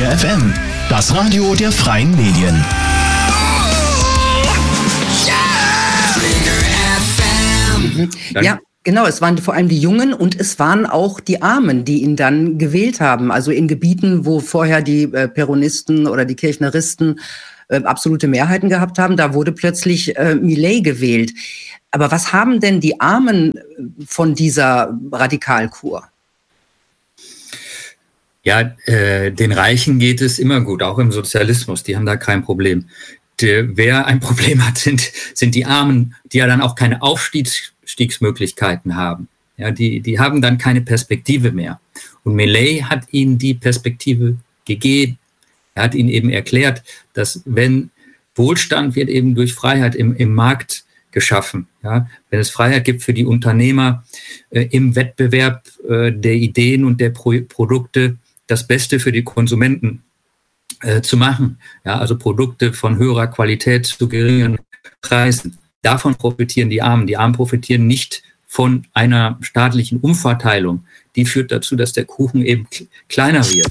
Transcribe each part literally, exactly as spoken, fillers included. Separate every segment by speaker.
Speaker 1: Trigger F M, das Radio der freien Medien.
Speaker 2: Ja, genau, es waren vor allem die Jungen und es waren auch die Armen, die ihn dann gewählt haben. Also in Gebieten, wo vorher die äh, Peronisten oder die Kirchneristen äh, absolute Mehrheiten gehabt haben, da wurde plötzlich äh, Milei gewählt. Aber was haben denn die Armen von dieser Radikalkur?
Speaker 3: Ja, äh, den Reichen geht es immer gut, auch im Sozialismus, die haben da kein Problem. Der, wer ein Problem hat, sind, sind die Armen, die ja dann auch keine Aufstiegsmöglichkeiten haben. Ja, die, die haben dann keine Perspektive mehr. Und Milei hat ihnen die Perspektive gegeben. Er hat ihnen eben erklärt, dass wenn Wohlstand wird eben durch Freiheit im, im Markt geschaffen. Ja, wenn es Freiheit gibt für die Unternehmer äh, im Wettbewerb äh, der Ideen und der Pro- Produkte, das Beste für die Konsumenten äh, zu machen. Ja, also Produkte von höherer Qualität zu geringen Preisen. Davon profitieren die Armen. Die Armen profitieren nicht von einer staatlichen Umverteilung. Die führt dazu, dass der Kuchen eben k- kleiner wird.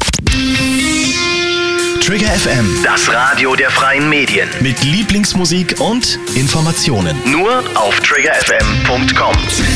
Speaker 1: Trigger F M,
Speaker 4: Das Radio der freien Medien.
Speaker 1: mit Lieblingsmusik und Informationen.
Speaker 4: Nur auf trigger f m punkt com.